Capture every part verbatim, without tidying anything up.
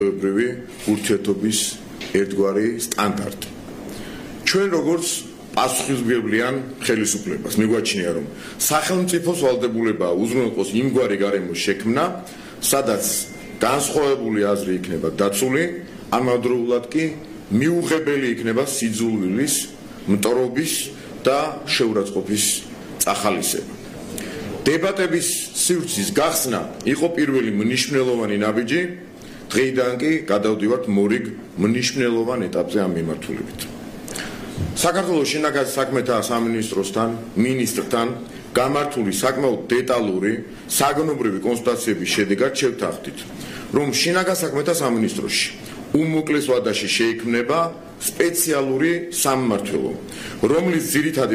ბრივი ურთიერთობის ერთგვარი სტანდარტი. ჩვენ როგორც პასუხისმგებლიან ხელისუფლებას მიგვაჩნია, რომ სახელმწიფოს ვალდებულებაა უზრუნველყოს იმგვარი გარემოს შექმნა, სადაც განსხვავებული აზრი იქნება დაცული, ამავდროულად კი მიუღებელი იქნება სიძულვილის, მტრობის და შეურაცხყოფის წახალისება. დებატების სივრცის გახსნა იყო პირველი მნიშვნელოვანი ნაბიჯი, დღეიდან კი გადავდივართ მორიგ მნიშვნელოვან ეტაპზე ამ მიმართულებით. საქართველოს შინაგან საქმეთა სამინისტროსთან, მინისტრთან გამართული საკმაოდ დეტალური საგნობრივი კონსულტაციების შედეგად შევთანხმდით, რომ შინაგან საქმეთა სამინისტროში უმოკლეს ვადაში შეიქმნება სპეციალური სამმართველო, რომლის ძირითადი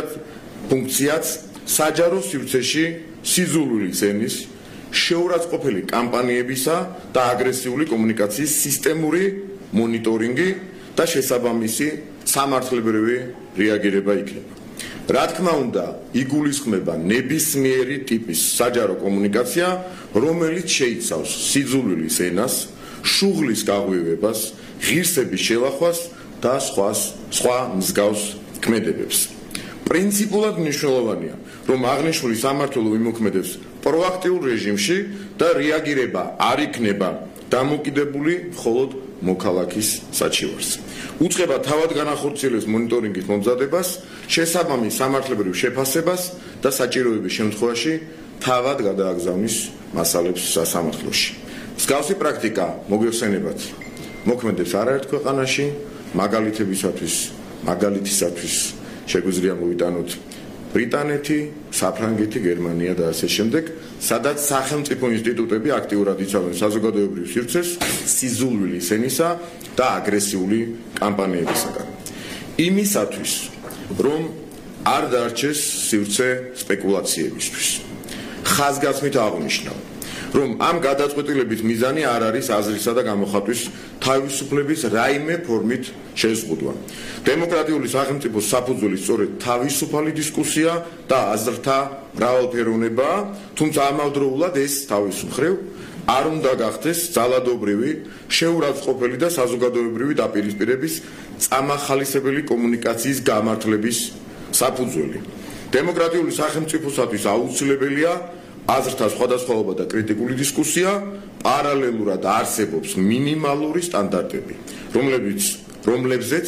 ფუნქციაც საჯარო სივრცეში სიძულვილის ენის, შეურაცხყოფელი კამპანიებისა და აგრესიული კომუნიკაციის სისტემური მონიტორინგი და შესაბამისი სამართლებრივი რეაგირება იქნება. რა თქმა უნდა, იგულისხმება ნებისმიერი ტიპის საჯარო კომუნიკაცია, რომელიც შეიცავს სიძულვილის ენას, შუღლის გაღვივებას, ღირსების შელახვას და სხვა სხვა მსგავს ქმედებებს. პრინციპულად მნიშვნელოვანია, რომ აღნიშნული სამმართველო იმოქმედებს პროაქტიულ რეჟიმში და რეაგირება არ იქნება დამოკიდებული მხოლოდ მოქალაქის საჩივარს. უწყება თავად განახორციელებს მონიტორინგის მომზადებას, შესაბამის სამართლებრივ შეფასებას და საჭიროების შემთხვევაში თავად გადააგზავნის მასალებს სასამართლოში. მსგავსი პრაქტიკა მოგვიხსენებათ მოქმედებს არაერთ ქვეყანაში, მაგალითებისათვის, მაგალითისათვის შეგვიძლია მოვიტანოთ ბრიტანეთი, საფრანგეთი, გერმანია და ასე შემდეგ, სადაც სახელმწიფო ინსტიტუტები აქტიურად იცავენ საზოგადოებრივ სივრცეს სიძულვილის ენისა და აგრესიული კამპანიებისაგან. იმისათვის, რომ არ დარჩეს სივრცე სპეკულაციებისთვის. ხაზგასმით აღნიშნავ, რომ ამ გადაწყვეტილების მიზანი არ არის აზრისა და გამოხატვის თავისუფლების რაიმე ფორმით შეზღუდვა. დემოკრატიული სახელმწიფოს საფუძველი სწორედ თავისუფალი დისკუსია და აზრთა მრავალფეროვნებაა, თუმცა ამავდროულად ეს თავის მხრივ არ უნდა გახდეს ძალადობრივი, შეურაცხყოფელი და საზოგადოებრივი დაპირისპირების წამახალისებელი კომუნიკაციის გამართლების საფუძველი. დემოკრატიული სახელმწიფოსათვის აუცილებელია აზრთა სხვადასხვაობა და კრიტიკული დისკუსია, პარალელურად არსებობს მინიმალური სტანდარტები, რომლებიც რომლებზეც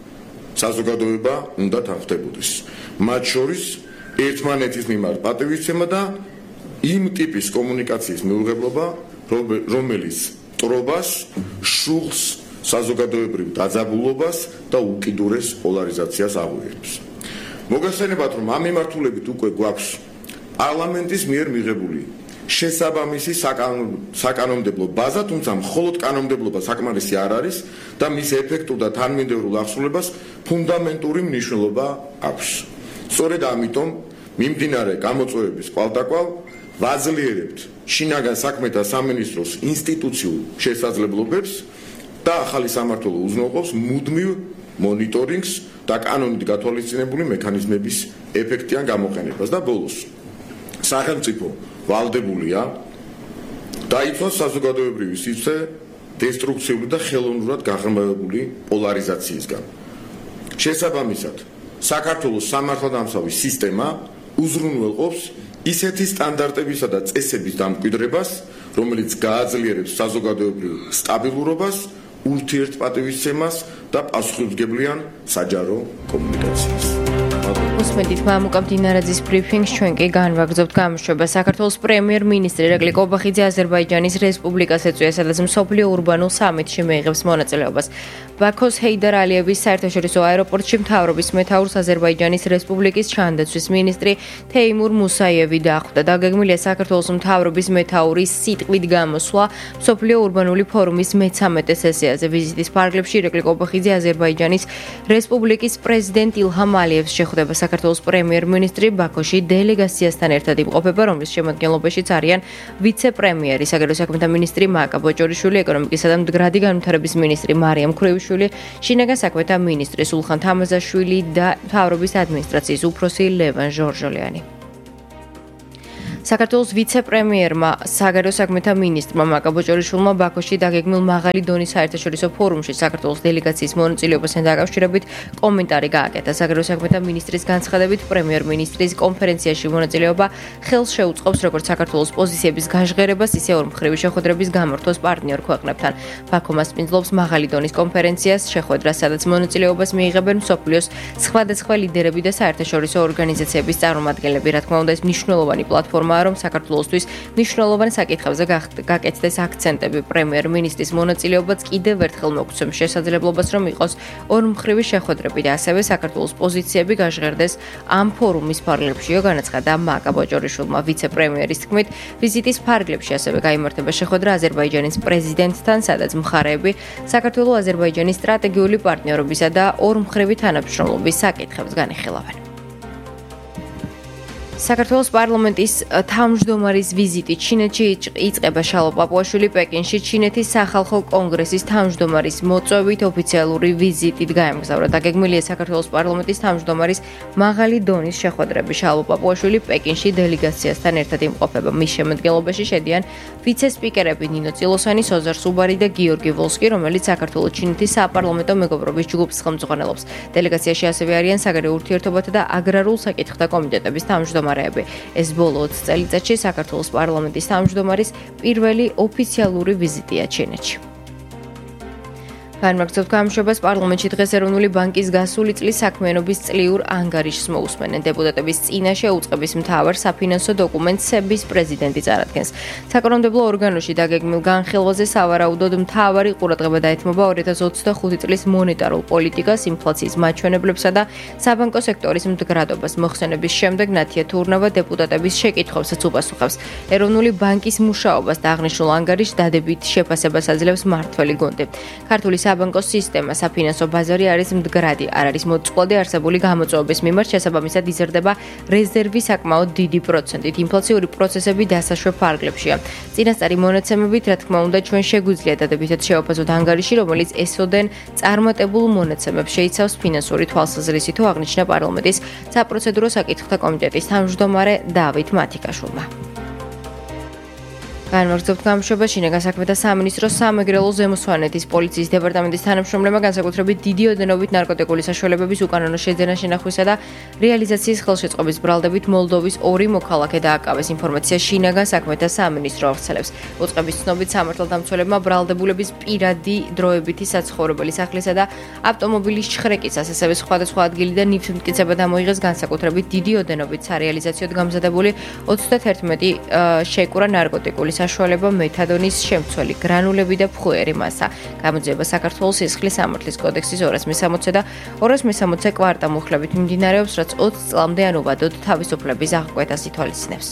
საზოგადოება უნდა თანხმდებოდეს. მათ შორის ერთმანეთის მიმართ პატივისცემა და იმ ტიპის კომუნიკაციის მიუღებლობა, რომელიც მტრობას, შუღლს, საზოგადოებრივ დაძაბულობას და უკიდურეს პოლარიზაციას აღვიებს. მოგეხსენებათ, რომ ამ მიმართულებით უკვე გვაქვს პარლამენტის მიერ მიღებული შესაბამისი საკანონმდებლო ბაზა, თუმცა მხოლოდ კანონმდებლობა საკმარისი არ არის და მის ეფექტურ და თანმიმდევრულ აღსრულებას ფუნდამენტური მნიშვნელობა აქვს. სწორედ ამიტომ მიმდინარე გამოწვევების კვალდაკვალ ვაძლიერებთ შინაგან საქმეთა სამინისტროს ინსტიტუციურ შესაძლებლობებს და ახალი სამმართველო უზრუნველყოფს მუდმივ მონიტორინგს და კანონით გათვალისწინებული მექანიზმების ეფექტიან გამოყენებას და ბოლოს სახელმწიფო ვალდებულია დაიცვას საზოგადოებრივი სივრცე დესტრუქციული და ხელოვნურად გაღრმავებული პოლარიზაციისგან. შესაბამისად, საქართველოს სამართალდამცავი სისტემა უზრუნველყოფს ისეთი სტანდარტებისა და წესების დამკვიდრებას, რომელიც გააძლიერებს საზოგადოებრივ სტაბილურობას, ურთიერთპატივისცემას და პასუხისმგებლიან საჯარო კომუნიკაციას. უსმენთ მამუკამ დინარაძის ბრიფინგს, ჩვენ კი განვაგრძობთ გამოშვებას. საქართველოს პრემიერ-მინისტრი ირაკლი კობახიძე აზერბაიჯანის რესპუბლიკას ეწვია, სადაც მსოფლიო ურბანულ სამიტში მიიღებს მონაწილეობას. ბაქოს ჰეიდარ ალიევის საერთაშორისო აეროპორტში მთავრობის მეთაურს აზერბაიჯანის რესპუბლიკის ჩანდაცვის მინისტრი თეიმურ მუსაიევი დახვდა. დაგეგმილია საქართველოს მთავრობის მეთაურის სიტყვით გამოსვლა მსოფლიო ურბანული ფორუმის მეცამეტე სესიაზე. ვიზიტის ფარგლებში ირაკლი კობახიძე აზერბაიჯანის რესპუბლიკის პრეზიდენტ ილჰამ ალიევს შეხვდება. საქართველოს პრემიერ-მინისტრი ბაქოში დელეგაციასთან ერთად იმყოფება, რომლის შემადგენლობაშიც არიან ვიცე-პრემიერი, საგარეო საქმეთა მინისტრი მაკა ბოჭორიშვილი, ეკონომიკისა და მდგრადი განვითარების მინისტრი მარიამ ქრევიშვილი, შინაგან საქმეთა მინისტრი სულხან თამაზაშვილი და მთავრობის ადმინისტრაციის უფროსი ლევან ჟორჟოლიანი. საქართველოს ვიცე-პრემიერმა საგარეო საქმეთა მინისტრმა მაკა ბოჭორიშვილმა ბაქოში დაგეგმილ მაღალი დონის საერთაშორისო ფორუმში საქართველოს დელეგაციის მონაწილეობასთან დაკავშირებით კომენტარი გააკეთა. საგარეო საქმეთა მინისტრის განცხადებით, პრემიერ-მინისტრის კონფერენციაში მონაწილეობა ხელს შეუწყობს როგორც საქართველოს პოზიციების გაჟღერებას, ისე ორმხრივი შეხვედრების გამართვას პარტნიორ ქვეყნებთან. ბაქო მასპინძლობს მაღალი დონის კონფერენციას, შეხვედრას, სადაც მონაწილეობას მიიღებენ მსოფლიოს სხვადასხვა ლიდერები და საერთაშორისო ორგანიზაციების წარმომადგენლები. რა თქმა უნდა, ეს მნიშვნელოვანი პლატფორმა რომ საქართველოსთვის მნიშვნელოვან საკითხებზე გაკეთდეს აქცენტები. პრემიერ-მინისტრის მონაწილეობაც კიდევ ერთხელ მოგცემს შესაძლებლობას, რომ იყოს ორმხრივი შეხვედრები და ასევე საქართველოს პოზიციები გაჟღერდეს ამ ფორუმის ფარგლებშიო, განაცხადა მაკა ბოჭორიშვილმა. ვიცე-პრემიერის თქმით, ვიზიტის ფარგლებში ასევე გაიმართება შეხვედრა აზერბაიჯანის პრეზიდენტთან, სადაც მხარეები საქართველო-აზერბაიჯანის სტრატეგიული პარტნიორობისა და ორმხრივი თანამშრომლობის საკითხებს განეხილავენ. საქართველოს პარლამენტის თავმჯდომარის ვიზიტი ჩინეთში იწყება. შალო პაპუაშვილი პეკინში ჩინეთის სახალხო კონგრესის თავმჯდომარის მოწვევით ოფიციალური ვიზიტით გაემგზავრა. დაგეგმილია საქართველოს პარლამენტის თავმჯდომარის მაღალი დონის შეხვედრები. შალო პაპუაშვილი პეკინში დელეგაციასთან ერთად იმყოფება. მის შემადგენლობაში შედიან ვიცე-სპიკერები ნინო წილოსანი, სოზარ სუბარი და გიორგი ვოლსკი, რომელიც საქართველოს-ჩინეთის საპარლამენტო მეგობრობის ჯგუფს ხელმძღვანელობს. დელეგაციაში ასევე არიან საგარეო ურთიერთობათა და აგრარულ საკითხთა კომიტეტების თავმჯდომარეები. ეს ბოლო ოცი წელიწადში საქართველოს პარლამენტის თავმჯდომარის პირველი ოფიციალური ვიზიტია ჩინეთში. განმაგრძობთ გამშვებას პარლამენტში დღეს ეროვნული ბანკის გასული წლის საქმიანობის წლიურ ანგარიშს მოусმენენ. დეპუტატების წინაშე უწყების მთავარ საფინანსო დოკუმენტს სების პრეზიდენტი წარადგენს. საკანონმდებლო ორგანოში დაგეგმილ განხილვაზე სავარაუდოდ მთავარი ყურადღება დაეთმობა ორი ათას ოცდახუთი წლის მონეტარულ პოლიტიკას, ინფლაციის მაჩვენებლებსა და საბანკო სექტორის მდგრადობას. მოხსენების შემდეგ ნათია თურნავა დეპუტატების შეკითხვებსაც უპასუხებს. ეროვნული ბანკის მუშაობას და აღნიშნულ ანგარიშს დადებით შეფასებას აძლევს მმართველი გუნდი. ქართული საბანკო სისტემა, საფინანსო ბაზარი არის მდგრადი, არ არის მოწყვლადი არსებული გამოწვევების მიმართ, შესაბამისად იზრდება რეზერვი საკმაოდ დიდი პროცენტით. ინფლაციური პროცესები დასაშვებ ფარგლებშია. წინასწარი მონაცემებით, რა თქმა უნდა, ჩვენ შეგვიძლია დადებითად შევაფასოთ ანგარიში, რომელიც ესოდენ წარმატებულ მონაცემებს შეიცავს ფინანსური თვალსაზრისით, აღნიშნა პარლამენტის საპროცედურო საკითხთა კომიტეტის თავმჯდომარე დავით მათიკაშვილმა. განმაგრძობთ გამშვება შინაგან საქმეთა სამინისტროს სამეგრელო ზემოსვანეთის პოლიციის დეპარტამენტის თანამშრომლებმა განსაკუთრებით დიდი ოდენობით ნარკოტიკული საშუალებების უკანონო შეძენა შენახვისა და რეალიზაციის ხელშეწყობის ბრალდებით მოლდოვის ორი მოქალაქე დააკავეს. ინფორმაცია შინაგან საქმეთა სამინისტრო აღწევს. უწყების ცნობით სამართალდამცველებმა ბრალდებულების პირადი დროებითი საცხოვრებელი სახლისა და ავტომობილის ჩხრეკისას, ასევე სხვადასხვა ადგილიდან ნივთმტკიცება დამოიღეს განსაკუთრებით დიდი ოდენობით სარეალიზაციოდ გამზადებული ოცდაათერთმეტი შეკურა ნარკოტიკული საშუალება, მეთადონის შემცველი გრანულები და ფხვიერი მასა. გამოძიება საქართველოს სისხლის სამართლის კოდექსის ორას მესამოცე და ორას მესამოცე კვარტა მუხლებით მიმდინარეობს, რაც ოცი წლამდე ან უბადოდ თავისუფლების აღკვეთას ითვალისწინებს.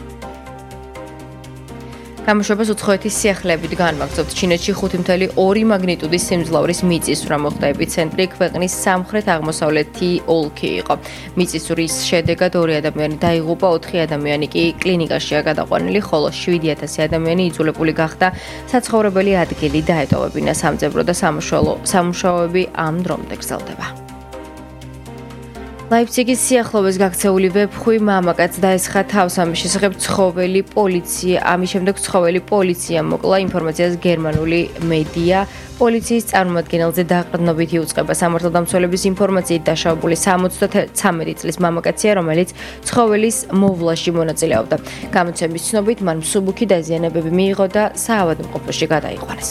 გამოშვებას უცხოეთის სიახლეებით განმაგრძობთ. ჩინეთში ხუთი მთელი ორი მაგნიტუდის სიმძლავრის მიწისძვრა მოხდა. ეპიცენტრი ქვეყნის სამხრეთ-აღმოსავლეთი ოლქი იყო. მიწისძვრის შედეგად ორი ადამიანი დაიღუპა, ოთხი ადამიანი კი კლინიკაშია გადაყვანილი, ხოლო შვიდი ათასი ადამიანი იძულებული გახდა საცხოვრებელი ადგილი დაეტოვებინა. სამძებრო და სამუშაოები ამ დრომდე გრძელდება. ლაიფციგის სიახლოვეს გაქცეული ვეფხვი მამაკაც დაესხა თავს. ამის შესახებ ცხოველი პოლიცია, ამის შემდეგ ცხოველი პოლიციამ მოკლა. ინფორმაციას გერმანული მედია პოლიციის წარმომადგენელზე დაყრდნობით იუწყება. სამართალდამცველების ინფორმაციით დაშავებული სამოცდათრამეტი წლის მამაკაცია, რომელიც ცხოველის მოვლაში მონაწილეობდა. გამოცემის ცნობით, მან მსუბუქი დაზიანებები მიიღო და საავადმყოფოში გადაიყვანეს.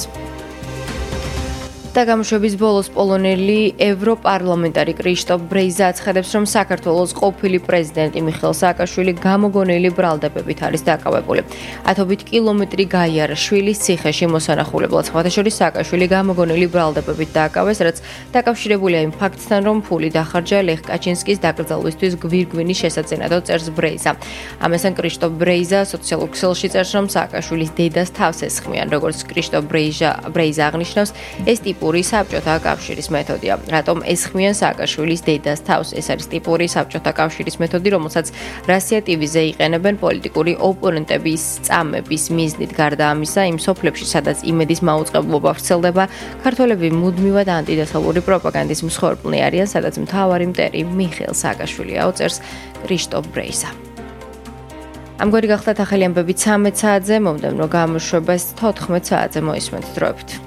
და გამოშვების ბოლოს პოლონელი ევროპარლამენტარი კრიშტოფ ბრეიზა აცხადებს, რომ საქართველოს ყოფილი პრეზიდენტი მიხეილ სააკაშვილი გამოგონილი ბრალდებებით არის დაკავებული. ათობით კილომეტრი გაიარა შვილის ციხეში მოსანახულებლად. სხვათაშორის სააკაშვილი გამოგონილი ბრალდებებით დააკავეს, რაც დაკავშირებულია იმ ფაქტთან, რომ ფული დახარჯა ლეხ კაჩინსკის დაკრძალვისთვის გვირგვინის შესაძენადო, წერს ბრეიზა. ამასთან კრიშტოფ ბრეიზა სოციალურ ქსელში წერს, რომ სააკაშვილის დედას თავს ესხმიან. როგორც კრიშტოფ ბრეიზა აღნიშნავს, ეს ტიპი ტიპური საბჭოთა კავშირის მეთოდია. რატომ ესხმიან სააკაშვილის დედას თავს? ეს არის ტიპური საბჭოთა კავშირის მეთოდი, რომელსაც რასია ტივიზე იყენებენ პოლიტიკური ოპონენტების წამების მიზნით. გარდა ამისა, იმ სოფლებში, სადაც იმედის მაუწყებლობა ვრცელდება, ქართველები მუდმივად ანტიდათალური პროპაგანდის მსხვერპლნი არიან, სადაც მთავარი მტერი მიხეილ სააკაშვილია, წერს კრიშტოფ ბრეიზა. ამგვარი გახდა ახალი ამბები ცამეტ საათზე, მომდევნო გამოშვებას თოთხმეტ საათზე მოისმენთ დროებით.